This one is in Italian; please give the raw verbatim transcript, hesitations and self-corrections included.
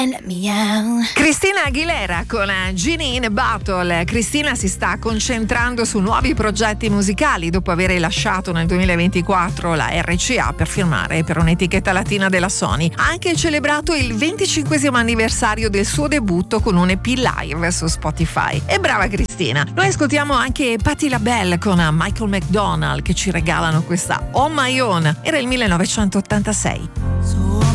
Cristina Aguilera con Genie in a Bottle. Cristina si sta concentrando su nuovi progetti musicali dopo aver lasciato nel duemilaventiquattro la R C A per firmare per un'etichetta latina della Sony. Ha anche celebrato il venticinquesimo anniversario del suo debutto con un E P live su Spotify. E brava Cristina! Noi ascoltiamo anche Patti LaBelle con Michael McDonald che ci regalano questa On My Own. Era il millenovecentottantasei. So